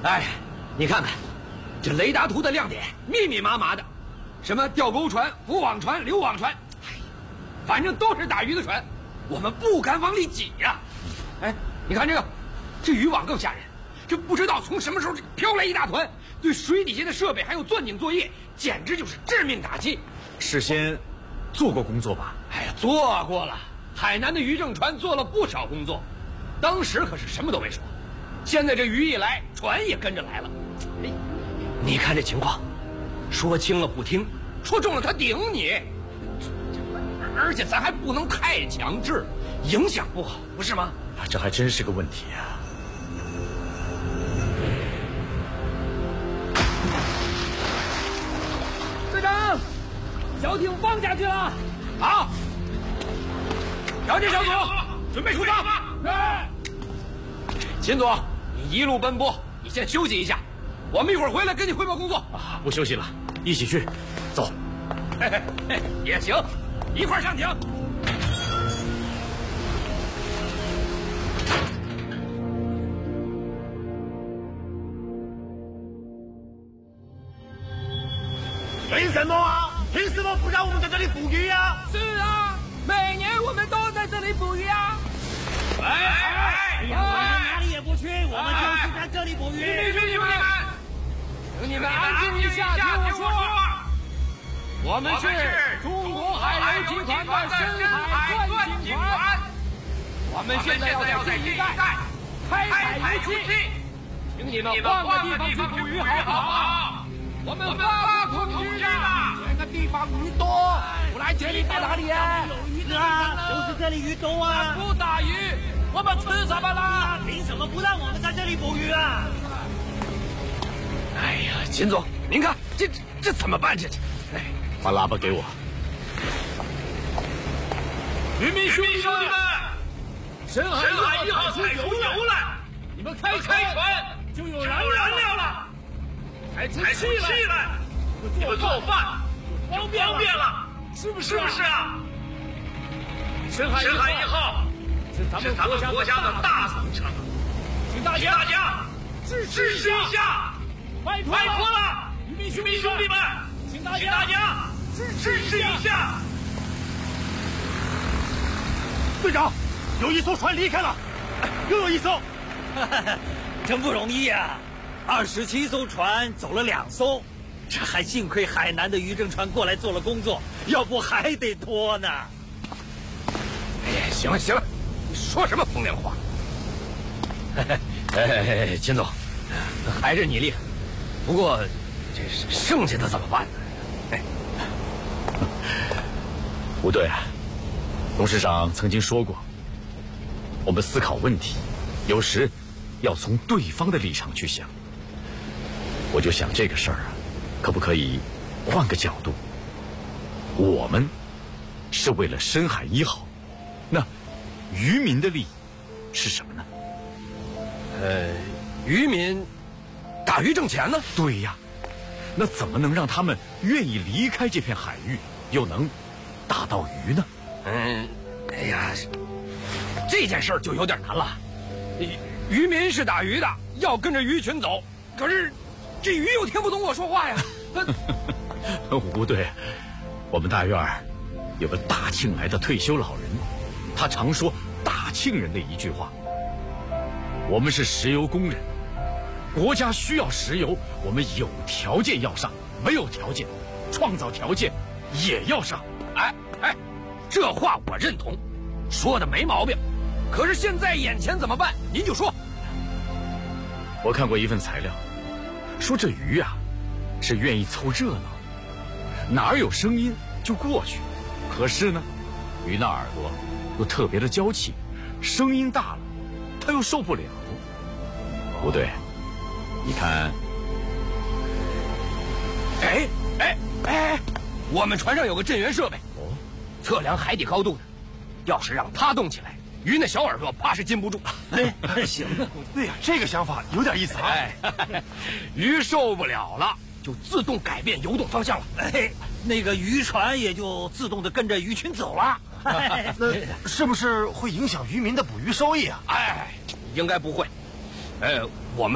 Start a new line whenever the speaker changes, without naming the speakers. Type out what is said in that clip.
哎，你看看，这雷达图的亮点密密麻麻的，什么钓钩船、浮网船、流网船，反正都是打鱼的船，我们不敢往里挤呀。哎，你看这渔网更吓人，这不知道从什么时候飘来一大团，对水底下的设备还有钻井作业，简直就是致命打击。
事先做过工作吧？
哎呀，做过了。海南的渔政船做了不少工作，当时可是什么都没说。现在这鱼一来，船也跟着来了。哎，你看这情况，说轻了不听，说重了他顶你，而且咱还不能太强制，影响不好，不是吗？
这还真是个问题啊。
队长，小艇放下去了。好，调解小组准备出发。秦总，你一路奔波，你先休息一下，我们一会儿回来跟你汇报工作。
啊，不休息了，一起去，走。
嘿嘿嘿，也行，一块儿上艇。
凭什么啊？凭什么不让我们在这里捕鱼啊？
是啊，每年我们都在这里捕鱼啊。
哎呀，我们哪里也不去，我们就是在这里捕鱼。
请你们安静一下，听我说。我们是中国海油集团的深海钻井船，我们现在要在新一代开采油气，请你们换个地方去捕鱼好不好？我们发不出去的，这个地方鱼多，不来这里打哪里呀？
是啊，就是这里鱼多啊。
不打鱼，我们吃什么啦？
凭什么不让我们在这里捕鱼啊？
哎呀，秦总，您看这怎么办？哎，
把喇叭给我。
渔民兄弟们，深海1号采出油了，你们开船就有燃料了。采出气来，你们做饭就方便了，是不是啊？深海1号是咱们国家的大工程，请大家支持一下，拜托了，渔民兄弟们，请大家支持一下。
队长，有一艘船离开了，又有一艘，
真不容易啊！27艘船走了2艘，这还幸亏海南的渔政船过来做了工作，要不还得拖呢。
哎呀，行了，你说什么风凉话？哎，秦总，还是你厉害。不过，这剩下的怎么办呢？哎，
不对啊，董事长曾经说过，我们思考问题，有时要从对方的立场去想。我就想这个事儿啊，可不可以换个角度？我们是为了深海1号，那渔民的利益是什么呢？
渔民打鱼挣钱呢？
对呀，那怎么能让他们愿意离开这片海域，又能打到鱼呢？
哎呀，这件事儿就有点难了。渔民是打鱼的，要跟着鱼群走，可是这鱼又听不懂我说话呀。
不对，我们大院有个大庆来的退休老人，他常说大庆人的一句话：我们是石油工人，国家需要石油，我们有条件要上，没有条件，创造条件也要上。
哎，这话我认同，说的没毛病。可是现在眼前怎么办？您就说。
我看过一份材料，说这鱼啊是愿意凑热闹，哪儿有声音就过去。可是呢，鱼那耳朵又特别的娇气，声音大了它又受不了。不对，你看，
哎，我们船上有个震源设备，测量海底高度的，要是让它动起来，鱼那小耳朵怕是禁不住。
哎，行啊，对呀，这个想法有点意思啊。
鱼受不了了，就自动改变游动方向了。
哎，那个渔船也就自动的跟着鱼群走了。
那是不是会影响渔民的捕鱼收益啊？
应该不会。我们